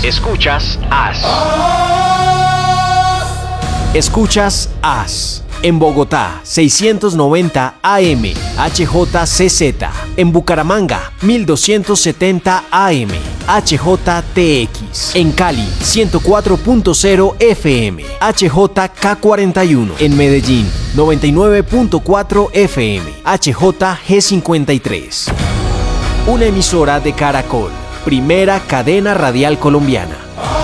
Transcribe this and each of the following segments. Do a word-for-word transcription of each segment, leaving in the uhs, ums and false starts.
Escuchas As. Escuchas As. En Bogotá, seiscientos noventa A M, H J C Z. En Bucaramanga, mil doscientos setenta A M, H J T X. En Cali, ciento cuatro punto cero F M, H J K cuarenta y uno. En Medellín, noventa y nueve punto cuatro F M, H J G cincuenta y tres. Una emisora de Caracol, primera cadena radial colombiana.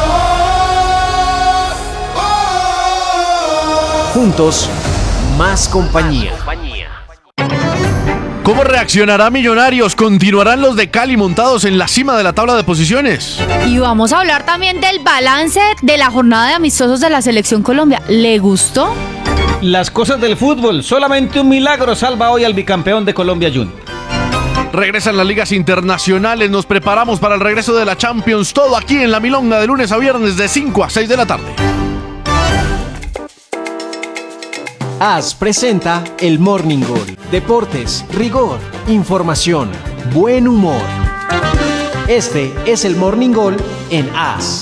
Juntos, más compañía. ¿Cómo reaccionará Millonarios? ¿Continuarán los de Cali montados en la cima de la tabla de posiciones? Y vamos a hablar también del balance de la jornada de amistosos de la Selección Colombia. ¿Le gustó? Las cosas del fútbol. Solamente un milagro salva hoy al bicampeón de Colombia Junior. Regresan las ligas internacionales. Nos preparamos para el regreso de la Champions. Todo aquí en La Milonga de lunes a viernes de cinco a seis de la tarde. As presenta el Morning Goal. Deportes, rigor, información, buen humor. Este es el Morning Goal en As.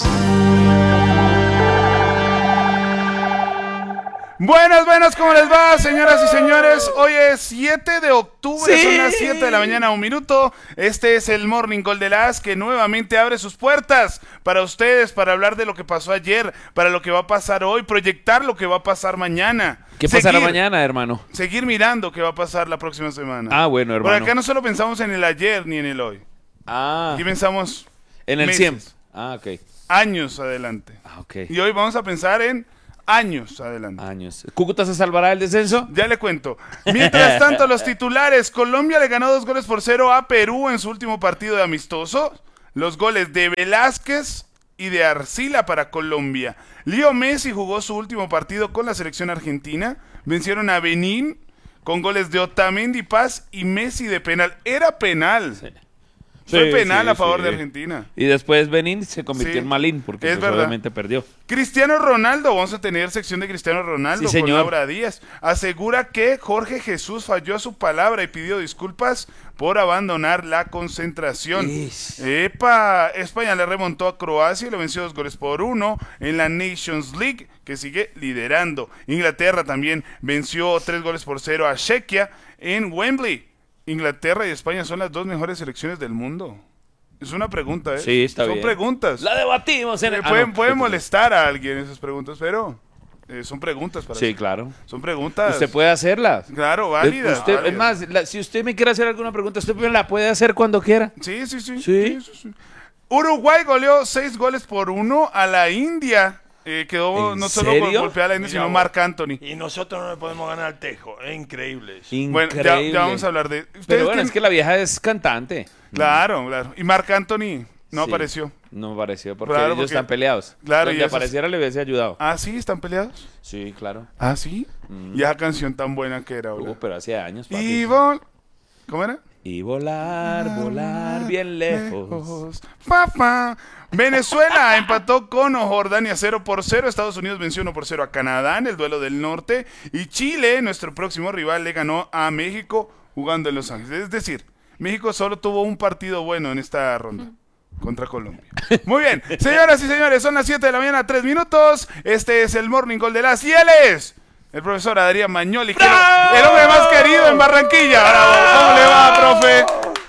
Buenas, buenas, ¿cómo les va, señoras y señores? Hoy es siete de octubre, sí. Son las siete de la mañana, un minuto. Este es el Morning Goal de la As, que nuevamente abre sus puertas para ustedes, para hablar de lo que pasó ayer, para lo que va a pasar hoy, proyectar lo que va a pasar mañana. ¿Qué seguir, pasará mañana, hermano? Seguir mirando qué va a pasar la próxima semana. Ah, bueno, hermano. Por acá no solo pensamos en el ayer ni en el hoy. Ah. Aquí pensamos en el meses, cien. Ah, ok. Años adelante. Ah, ok. Y hoy vamos a pensar en años adelante. Años. ¿Cúcuta se salvará del descenso? Ya le cuento. Mientras tanto, los titulares. Colombia le ganó dos goles por cero a Perú en su último partido de amistoso. Los goles de Velázquez y de Arcila para Colombia. Leo Messi jugó su último partido con la selección argentina. Vencieron a Benín con goles de Otamendi, Paz y Messi de penal. Era penal. Sí. Fue sí, penal sí, a favor sí. de Argentina. Y después Benín se convirtió sí. en Malín, porque es pues, obviamente perdió. Cristiano Ronaldo, vamos a tener sección de Cristiano Ronaldo sí, con Laura Díaz. Asegura que Jorge Jesús falló a su palabra y pidió disculpas por abandonar la concentración. Yes. Epa, España le remontó a Croacia y le venció dos goles por uno en la Nations League, que sigue liderando. Inglaterra también venció tres goles por cero a Chequia en Wembley. Inglaterra y España son las dos mejores selecciones del mundo. Es una pregunta, ¿eh? Sí, está son bien. Son preguntas. La debatimos en el... Eh, pueden, ah, no. pueden molestar a alguien esas preguntas, pero eh, son preguntas para Sí, eso. claro. Son preguntas. Usted puede hacerlas. Claro, válidas. Usted, válidas. Es más, la, si usted me quiere hacer alguna pregunta, usted la puede hacer cuando quiera. Sí, sí, sí. Sí. sí, sí, sí. Uruguay goleó seis goles por uno a la India. Eh, quedó no solo por golpear a la India, sino Marc Anthony. Y nosotros no le podemos ganar al Tejo. Es increíble eso. Increíble. Bueno, ya, ya vamos a hablar de... Pero bueno, tienen... es que la vieja es cantante. Claro, claro. Y Marc Anthony no sí, apareció. No apareció porque claro, ellos porque... están peleados. Claro. Si apareciera le hubiese ayudado. Ah, ¿sí? ¿Están peleados? Sí, claro. ¿Ah, sí? Mm. Y esa canción tan buena que era. Uh, pero hace años, papi. Y vol... ¿Cómo era? Y volar, volar bien lejos. lejos. Pa, pa. Venezuela empató con Jordania cero por cero. Estados Unidos venció uno por cero a Canadá en el duelo del norte. Y Chile, nuestro próximo rival, le ganó a México jugando en Los Ángeles. Es decir, México solo tuvo un partido bueno en esta ronda contra Colombia. Muy bien, señoras y señores, son las siete de la mañana, tres minutos. Este es el Morning Call de las y él es el profesor Adrián Magnoli, que lo, el hombre más querido en Barranquilla. Bravo. ¿Cómo le va, profe?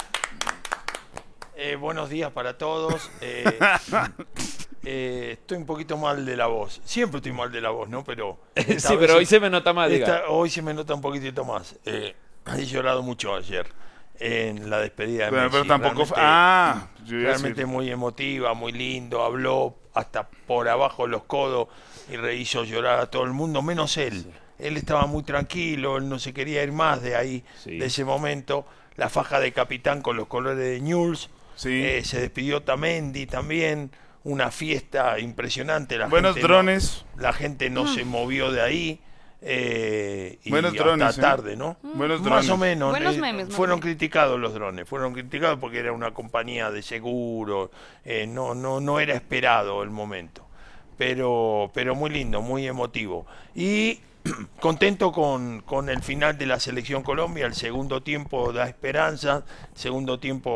Eh, buenos días para todos. Eh, eh, estoy un poquito mal de la voz. Siempre estoy mal de la voz, ¿no? Pero sí, pero hoy se me nota más, esta, Hoy se me nota un poquitito más. Eh, he llorado mucho ayer en la despedida de pero, Messi. pero tampoco... Realmente, ah, realmente muy emotiva, muy lindo. Habló hasta por abajo de los codos y re hizo llorar a todo el mundo, menos él. Sí. Él estaba muy tranquilo, él no se quería ir más de ahí, sí. de ese momento. La faja de capitán con los colores de Newell's. Sí. Eh, se despidió Otamendi también, una fiesta impresionante. La Buenos gente drones. No, la gente no ah. se movió de ahí. Eh, y Buenos hasta drones, tarde, ¿eh? ¿no? Buenos Más drones. o menos. Buenos eh, memes, fueron memes. criticados los drones, fueron criticados porque era una compañía de seguro, eh, no, no, no era esperado el momento. Pero, pero muy lindo, muy emotivo. Y contento con, con el final de la Selección Colombia. El segundo tiempo da esperanza, el segundo tiempo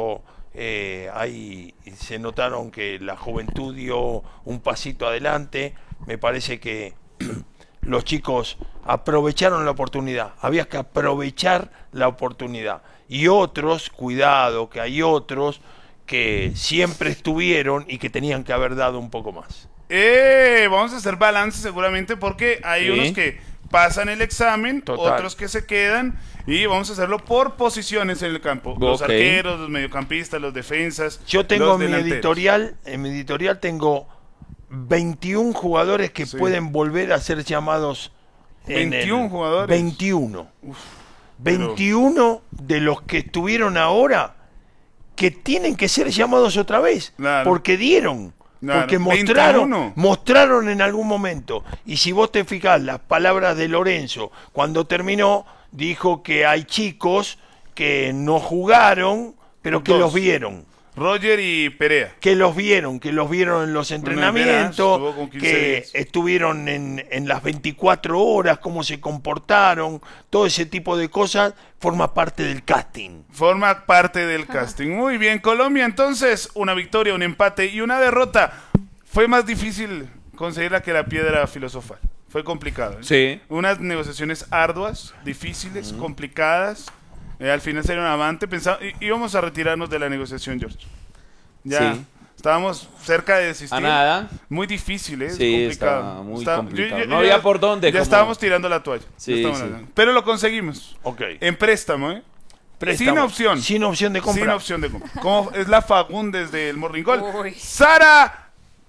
eh, ahí se notaron que la juventud dio un pasito adelante. Me parece que los chicos aprovecharon la oportunidad, había que aprovechar la oportunidad. Y otros, cuidado, que hay otros que siempre estuvieron y que tenían que haber dado un poco más. Eh, vamos a hacer balance seguramente porque hay Sí. unos que pasan el examen, Total. otros que se quedan y vamos a hacerlo por posiciones en el campo. Los Ok. arqueros, los mediocampistas, los defensas. Yo tengo los en mi delanteros. editorial, en mi editorial tengo veintiún jugadores que Sí. pueden volver a ser llamados en veintiún el- jugadores. veintiuno. pero- veintiuno de los que estuvieron ahora que tienen que ser llamados otra vez, Claro. porque dieron, Claro, porque mostraron, veintiuno. mostraron en algún momento. Y si vos te fijás las palabras de Lorenzo cuando terminó, dijo que hay chicos que no jugaron, pero que Dos. los vieron. Roger y Perea. Que los vieron, que los vieron en los Verás, entrenamientos, estuvo con quince que días. estuvieron en, en las veinticuatro horas, cómo se comportaron, todo ese tipo de cosas forma parte del casting. Forma parte del casting. Muy bien, Colombia. Entonces, una victoria, un empate y una derrota. Fue más difícil conseguirla que la piedra filosofal. Fue complicado. ¿eh? Sí. Unas negociaciones arduas, difíciles, complicadas. Eh, al final sería un avance. Pensaba, í- íbamos a retirarnos de la negociación, George. Ya. Sí. Estábamos cerca de desistir. A nada. Muy difícil, ¿eh? Sí, complicado. estaba muy Está- complicado. No había por dónde, Ya como- estábamos tirando la toalla. Sí, Ya estábamos sí. hablando. Pero lo conseguimos. Ok. En préstamo, ¿eh? Préstamo. Sin opción. Sin opción de compra. Sin opción de compra. Como es la Fagundes del Morning Call. Uy. Sara.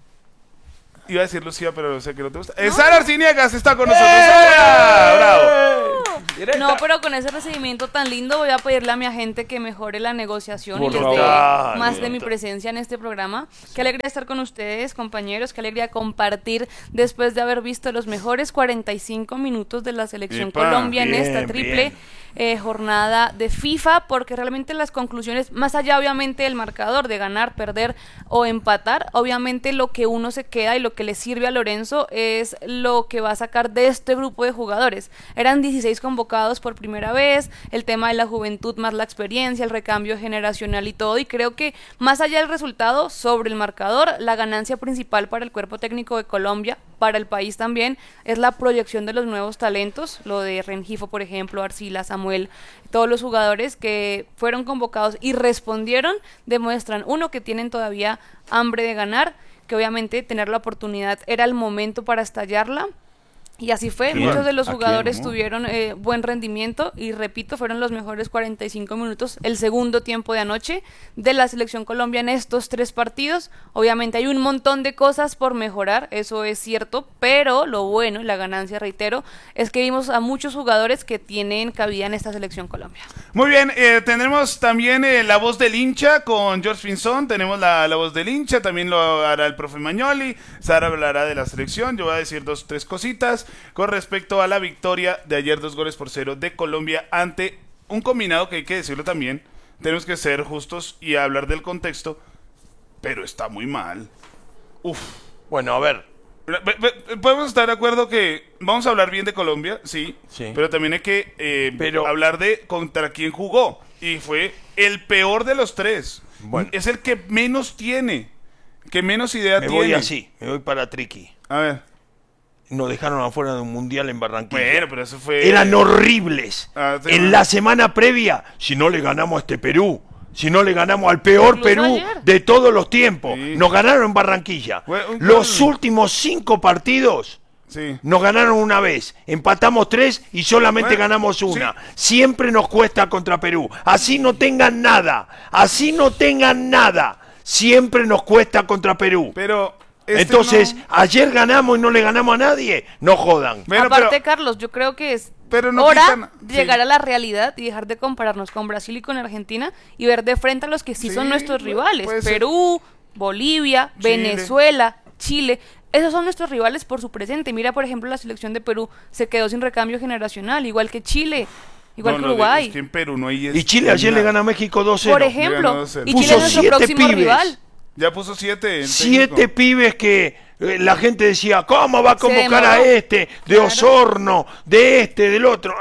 Iba a decir Lucía, pero sé que no te gusta. Eh, Sara Arciniegas está con nosotros. ¡Sara! ¡Bravo! Directa. No, pero con ese recibimiento tan lindo voy a pedirle a mi agente que mejore la negociación Por y les favor. dé Dale, más de mi doctor. presencia en este programa. Qué alegría estar con ustedes, compañeros, qué alegría compartir después de haber visto los mejores cuarenta y cinco minutos de la selección Epa, Colombia en bien, esta triple bien. eh, jornada de FIFA, porque realmente las conclusiones, más allá obviamente del marcador de ganar, perder o empatar, obviamente lo que uno se queda y lo que le sirve a Lorenzo es lo que va a sacar de este grupo de jugadores. Eran dieciséis convocados por primera vez, el tema de la juventud más la experiencia, el recambio generacional y todo, y creo que más allá del resultado, sobre el marcador, la ganancia principal para el cuerpo técnico de Colombia, para el país también, es la proyección de los nuevos talentos, lo de Rengifo, por ejemplo, Arcila, Samuel, todos los jugadores que fueron convocados y respondieron, demuestran, uno, que tienen todavía hambre de ganar, que obviamente tener la oportunidad era el momento para estallarla. Y así fue, ¿Quién? muchos de los ¿A quién, jugadores no? tuvieron eh, buen rendimiento y repito, fueron los mejores cuarenta y cinco minutos, el segundo tiempo de anoche de la selección Colombia en estos tres partidos. Obviamente hay un montón de cosas por mejorar, eso es cierto, pero lo bueno y la ganancia, reitero, es que vimos a muchos jugadores que tienen cabida en esta selección Colombia. Muy bien, eh, tendremos también eh, la voz del hincha con George Pinzón. Tenemos la, la voz del hincha, también lo hará el profe Magnoli. Sara hablará de la selección. Yo voy a decir dos, tres cositas con respecto a la victoria de ayer, dos goles por cero de Colombia ante un combinado que hay que decirlo también. Tenemos que ser justos y hablar del contexto, pero está muy mal. Uf. Bueno, a ver, Be- be- Podemos estar de acuerdo que vamos a hablar bien de Colombia, sí, Sí. pero también hay que eh, Pero- hablar de contra quién jugó. Y fue el peor de los tres. Bueno. Es el que menos tiene, que menos idea me tiene. voy así, me voy para Triqui. A ver. Nos dejaron afuera de un mundial en Barranquilla. Bueno, pero eso fue... Eran horribles. Ah, sí, En no. la semana previa, si no le ganamos a este Perú, si no le ganamos al peor Incluso Perú ayer. de todos los tiempos, Sí. nos ganaron en Barranquilla. Bueno, un Los gol. últimos cinco partidos Sí. nos ganaron una vez, empatamos tres y solamente Bueno, ganamos una. sí. Siempre nos cuesta contra Perú. Así no tengan nada, así no tengan nada. Siempre nos cuesta contra Perú. Pero... este Entonces, no- ayer ganamos y no le ganamos a nadie. No jodan. Bueno, Aparte, pero- Carlos, yo creo que es pero no hora quitan- de llegar sí. a la realidad y dejar de compararnos con Brasil y con Argentina y ver de frente a los que sí, Sí, son nuestros puede rivales. ser. Perú, Bolivia, Chile. Venezuela, Chile. Esos son nuestros rivales por su presente. Mira, por ejemplo, la selección de Perú se quedó sin recambio generacional, igual que Chile, igual No, que no, Uruguay. es que en Perú no hay... Y Chile ayer le gana a México dos cero. Por Le ejemplo, ganó dos cero. y Puso Chile es nuestro siete próximo pibes. rival. Ya puso siete. el Siete técnico. pibes que eh, la gente decía, ¿cómo va a Se convocar a demoró. este? De Claro. Osorno, de este, del otro. ¿Ah?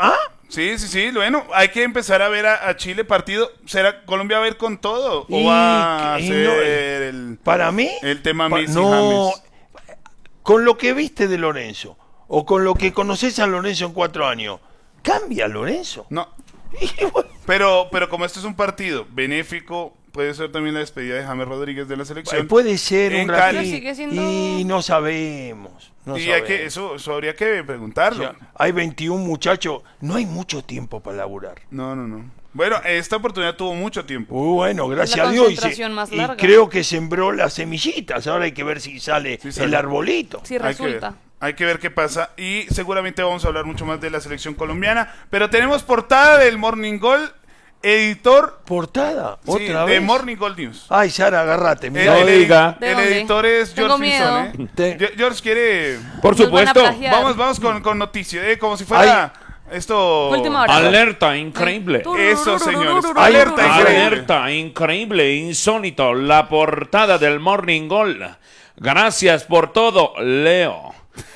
Sí, sí, sí, bueno, hay que empezar a ver a, a Chile partido. ¿Será Colombia va a ir con todo? ¿O Y- va a y ser no, el, Para mí, el tema pa- Messi no, James? con lo que viste de Lorenzo, o con lo que conoces a Lorenzo en cuatro años, ¿cambia Lorenzo? No, Y bueno, pero, pero como este es un partido benéfico, puede ser también la despedida de James Rodríguez de la selección. puede ser en un Cali. ratito, Sigue siendo- y no sabemos. No y hay que, sabemos. eso, eso habría que O preguntarlo. sea, hay veintiún muchachos, no hay mucho tiempo para laburar. No, no, no. Bueno, esta oportunidad tuvo mucho tiempo. Muy bueno, gracias La a Dios. Y, se- concentración más y larga. creo que sembró las semillitas. Ahora hay que ver si sale Sí sale. el arbolito. Sí, Hay que, ver, resulta. hay que ver qué pasa y seguramente vamos a hablar mucho más de la selección colombiana. Pero tenemos portada del Morning Gold, editor Portada, sí, otra de vez. Morning Gold News. Ay, Sara, agarrate. El, Mira, el edi- diga. ¿De el dónde? editor es Tengo George Fison, ¿eh? Te- Ge- George quiere... Por Nos van a supuesto. plagiar. Vamos, vamos con, con noticias, ¿eh? Como si fuera esto... Última hora. Alerta increíble. Eso, señores. Ay, Alerta increíble. Alerta increíble, insólito. La portada del Morning Gold. Gracias por todo, Leo.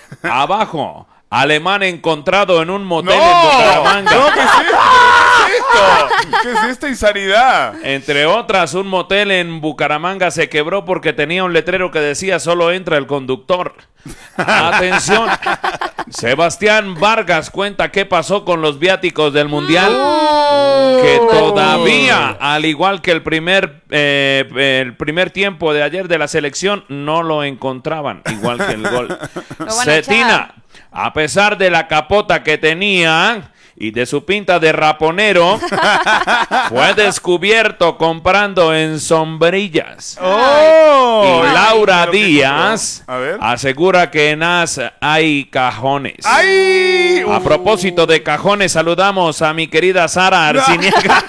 Abajo, alemán encontrado en un motel en Bucaramanga. No, ¿qué es esto? ¿Qué es esto? ¿Qué es esta insanidad? Entre otras, un motel en Bucaramanga se quebró porque tenía un letrero que decía solo entra el conductor. Atención. Sebastián Vargas cuenta qué pasó con los viáticos del Mundial. Que todavía, al igual que el primer, eh, el primer tiempo de ayer de la selección, no lo encontraban, igual que el gol. Lo van a Cetina, a pesar de la capota que tenía y de su pinta de raponero, fue descubierto comprando en sombrillas. ¡Oh! Y Laura Pero qué Díaz compró. A ver. asegura que en As hay cajones. ¡Ay! A propósito de cajones, saludamos a mi querida Sara Arciniega,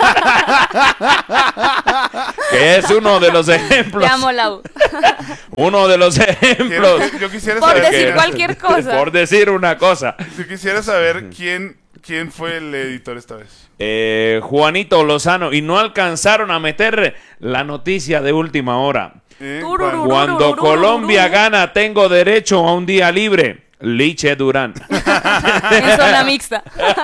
que es uno de los ejemplos. Te amo, Lau. Uno de los Quiero ejemplos. que- yo quisiera Por saber, decir que- cualquier cosa. Por decir una cosa. yo quisiera saber quién, quién fue el editor esta vez. Eh, Juanito Lozano, y no alcanzaron a meter la noticia de última hora. ¿Eh? Tururú. ¿Cuál? Cuando Colombia gana, tengo derecho a un día libre. Liche Durán. En zona mixta.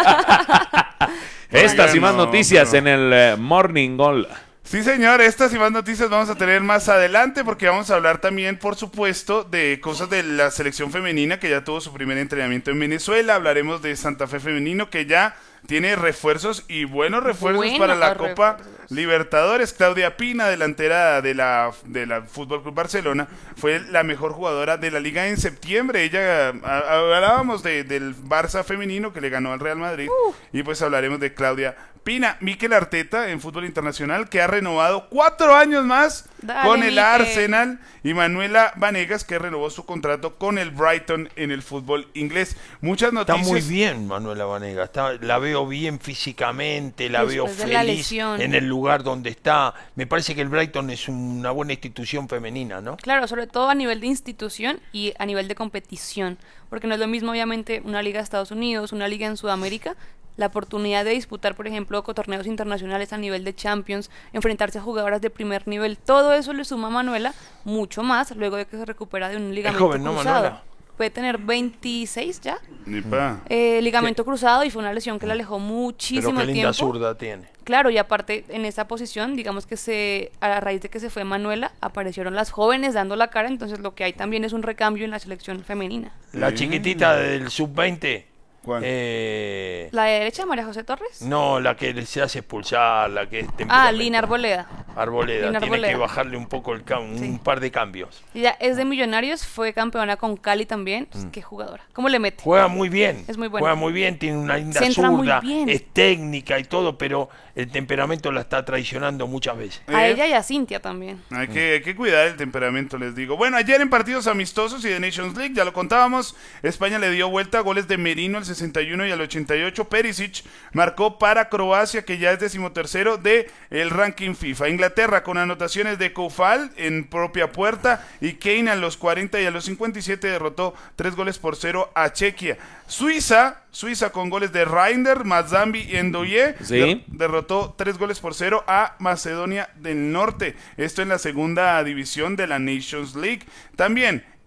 Estas y Oiga, más no, noticias pero- en el eh, Morning Gold. Sí, señor, estas y más noticias vamos a tener más adelante porque vamos a hablar también, por supuesto, de cosas de la selección femenina que ya tuvo su primer entrenamiento en Venezuela. Hablaremos de Santa Fe Femenino que ya tiene refuerzos y buenos refuerzos Buenos para la Copa refuerzos. Libertadores. Claudia Pina, delantera de la, de la Fútbol Club Barcelona, fue la mejor jugadora de la liga en septiembre. Ella, a- hablábamos de, del Barça femenino que le ganó al Real Madrid y pues hablaremos de Claudia Pina. Mikel Arteta en fútbol internacional que ha renovado cuatro años más Dale, con el Mikel. Arsenal, y Manuela Vanegas que renovó su contrato con el Brighton en el fútbol inglés. Muchas Está noticias. muy bien Manuela Vanega, está, la veo bien físicamente, la veo Después de la feliz lesión. en el lugar donde está. Me parece que el Brighton es una buena institución femenina, ¿no? Claro, sobre todo a nivel de institución y a nivel de competición, porque no es lo mismo obviamente una liga de Estados Unidos, una liga en Sudamérica, la oportunidad de disputar, por ejemplo, con torneos internacionales a nivel de Champions, enfrentarse a jugadoras de primer nivel, todo eso le suma a Manuela mucho más luego de que se recupera de un ligamento joven, ¿no, cruzado. Manuela? Puede tener veintiséis ya, Ni pa. eh, ligamento cruzado, y fue una lesión que la alejó muchísimo Pero qué linda tiempo. zurda tiene. Claro, y aparte en esa posición, digamos que se a raíz de que se fue Manuela, aparecieron las jóvenes dando la cara, entonces lo que hay también es un recambio en la selección femenina. La Sí. chiquitita del sub veinte. ¿Cuál? Eh, ¿La de derecha, María José Torres? no, la que se hace expulsar, la que es Ah, temperamento. Lina Arboleda. Arboleda, Lina tiene Arboleda. que bajarle un poco el cam- Sí. un par de cambios. Ella es de Millonarios, fue campeona con Cali también. Pues, qué jugadora. ¿Cómo le mete? Juega muy bien. Es muy buena. Juega muy bien, tiene una linda Centra muy zurda, bien. es técnica y todo, pero el temperamento la está traicionando muchas veces. A Eh, ella y a Cintia también. Hay que, hay que cuidar el temperamento, les digo. Bueno, ayer en partidos amistosos y de Nations League, ya lo contábamos, España le dio vuelta a goles de Merino al sesenta y uno y al ochenta y ocho. Perisic marcó para Croacia, que ya es decimotercero de el ranking FIFA. Inglaterra con anotaciones de Koufal en propia puerta y Kane a los cuarenta y a los cincuenta y siete derrotó tres goles por cero a Chequia. Suiza, Suiza con goles de Reiner, Mazambi y Endoye, Sí. der- derrotó tres goles por cero a Macedonia del Norte. Esto en la segunda división de la Nations League. También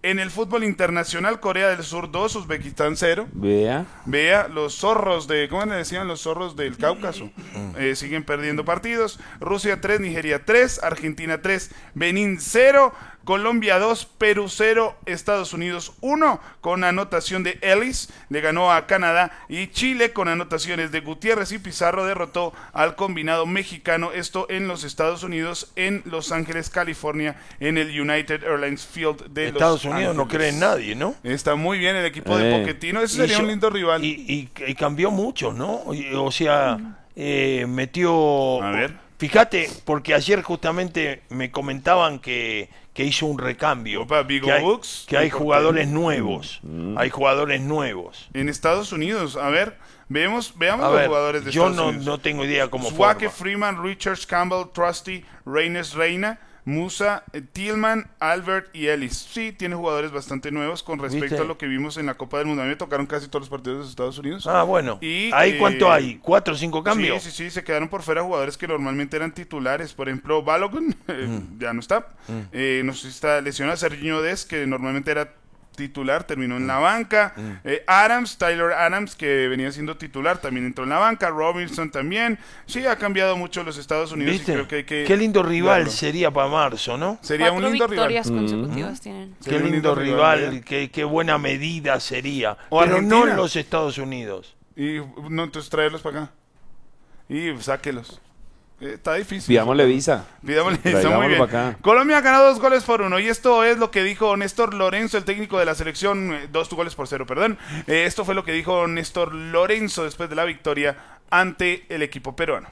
En el fútbol internacional, Corea del Sur dos, Uzbekistán cero. Vea. Vea, los zorros de, ¿cómo le decían los zorros del Cáucaso? Eh, siguen perdiendo partidos. Rusia tres, Nigeria tres, Argentina tres, Benín cero, Colombia dos, Perú cero, Estados Unidos uno, con anotación de Ellis, le ganó a Canadá, y Chile, con anotaciones de Gutiérrez y Pizarro, derrotó al combinado mexicano, esto en los Estados Unidos, en Los Ángeles, California, en el United Airlines Field de Estados Los Unidos Ángeles. no cree en nadie, ¿no? Está muy bien el equipo Eh. de Pochettino, ese Y sería yo- un lindo rival. Y, y- y cambió mucho, ¿no? Y- O sea, eh, metió... A ver. Fíjate, porque ayer justamente me comentaban que, que hizo un recambio. Opa, Vigo que hay, Books, que hay importante. jugadores nuevos. Hay jugadores nuevos. En Estados Unidos, a ver, vemos, veamos A los ver, jugadores de yo Estados no, Unidos. no tengo idea cómo Swake, forma. Freeman, Richards, Campbell, Trusty, Reines, Reina, Musa, eh, Tillman, Albert y Ellis. Sí, tiene jugadores bastante nuevos con respecto ¿Viste? a lo que vimos en la Copa del Mundo. A mí me tocaron casi todos los partidos de los Estados Unidos. Ah, bueno. Y, ¿Ahí eh, cuánto hay? ¿Cuatro o cinco cambios? Sí, sí, sí, se quedaron por fuera jugadores que normalmente eran titulares. Por ejemplo, Balogun eh, Mm. ya no está. Eh, no sé si está lesionado. Serginho Dest, que normalmente era titular, terminó en la banca. Eh, Adams, Tyler Adams, que venía siendo titular, también entró en la banca. Robinson también. Sí, ha cambiado mucho los Estados Unidos ¿Viste? y creo que hay que... Qué lindo rival verlo. sería para marzo, ¿no? Sería un Cuatro lindo victorias rival. consecutivas tienen. Qué Sería un lindo lindo rival, rival, ¿eh? qué, qué buena medida sería. O Pero no Argentina. en los Estados Unidos. Y no, entonces traerlos para acá. Y sáquelos. Eh, está difícil. Pidámosle visa. Pidámosle, está Traigámoslo muy bien. para acá. Colombia ganó dos goles por uno, y esto es lo que dijo Néstor Lorenzo, el técnico de la selección, eh, dos goles por cero, perdón. Eh, esto fue lo que dijo Néstor Lorenzo después de la victoria ante el equipo peruano.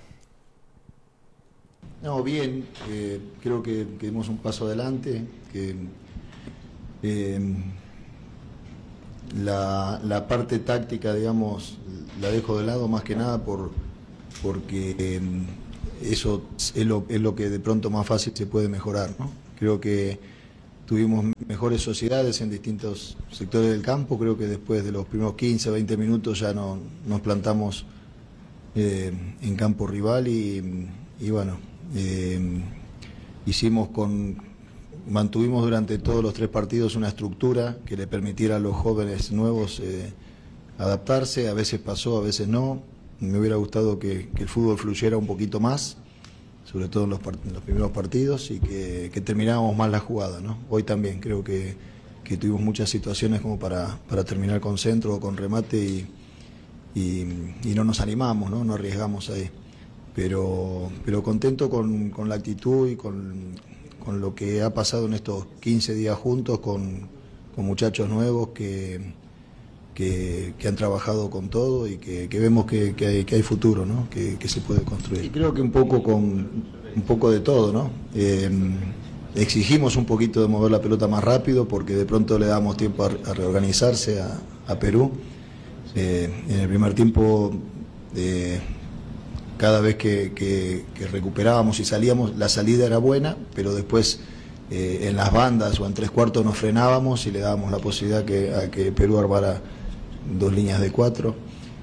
No, bien, eh, creo que, que dimos un paso adelante, que eh, la, la parte táctica, digamos, la dejo de lado más que nada por porque eh, eso es lo, es lo que de pronto más fácil se puede mejorar, ¿no? Creo que tuvimos mejores sociedades en distintos sectores del campo, creo que después de los primeros quince, veinte minutos ya no, nos plantamos eh, en campo rival y, y bueno, eh, hicimos con, mantuvimos durante todos los tres partidos una estructura que le permitiera a los jóvenes nuevos eh, adaptarse, a veces pasó, a veces no. Me hubiera gustado que, que el fútbol fluyera un poquito más, sobre todo en los, part- en los primeros partidos, y que, que terminábamos más la jugada, ¿no? Hoy también creo que, que tuvimos muchas situaciones como para, para terminar con centro o con remate y, y, y no nos animamos, ¿no? No arriesgamos ahí. Pero, pero contento con, con la actitud y con, con lo que ha pasado en estos quince días juntos con, con muchachos nuevos que, que, que han trabajado con todo y que, que vemos que, que, hay, que hay futuro, ¿no? Que, que se puede construir. Y creo que un poco con un poco de todo, ¿no? Eh, exigimos un poquito de mover la pelota más rápido porque de pronto le damos tiempo a, a reorganizarse a, a Perú. Eh, en el primer tiempo, eh, cada vez que, que, que recuperábamos y salíamos, la salida era buena, pero después eh, en las bandas o en tres cuartos nos frenábamos y le dábamos la posibilidad que, a que Perú armara dos líneas de cuatro.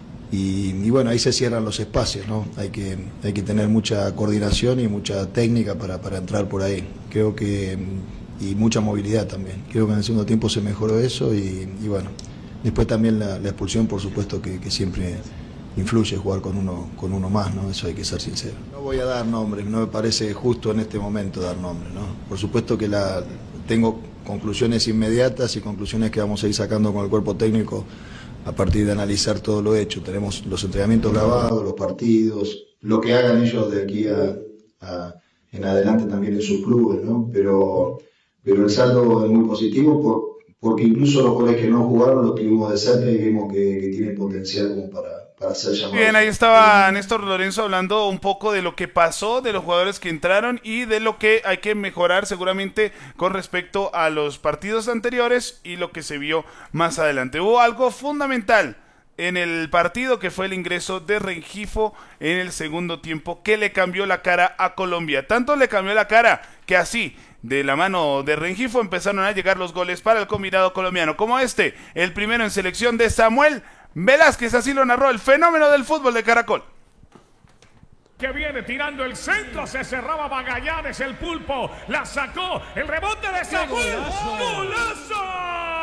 Y, y bueno, ahí se cierran los espacios, ¿no? Hay que, hay que tener mucha coordinación y mucha técnica para, para entrar por ahí. Creo que, y mucha movilidad también. Creo que en el segundo tiempo se mejoró eso y, y bueno, después también la, la expulsión, por supuesto que, que siempre influye jugar con uno, con uno más, ¿no? Eso hay que ser sincero. No voy a dar nombres, no me parece justo en este momento dar nombres, ¿no? Por supuesto que la, tengo conclusiones inmediatas y conclusiones que vamos a ir sacando con el cuerpo técnico a partir de analizar todo lo hecho. Tenemos los entrenamientos grabados, los partidos, lo que hagan ellos de aquí a, a en adelante también en sus clubes, ¿no? Pero, pero el saldo es muy positivo por, porque incluso los jugadores que no jugaron los tuvimos de cerca y vimos que, que tienen potencial como para, para ser llamados. Bien, ahí estaba Néstor Lorenzo hablando un poco de lo que pasó, de los jugadores que entraron y de lo que hay que mejorar seguramente con respecto a los partidos anteriores y lo que se vio más adelante. Hubo algo fundamental en el partido que fue el ingreso de Rengifo en el segundo tiempo que le cambió la cara a Colombia. Tanto le cambió la cara que así, de la mano de Rengifo, empezaron a llegar los goles para el combinado colombiano, como este, el primero en selección de Samuel Velázquez, así lo narró el fenómeno del fútbol de Caracol. que viene tirando el centro, se cerraba Magallanes, el pulpo, la sacó, el rebote de Saúl, ¡golazo!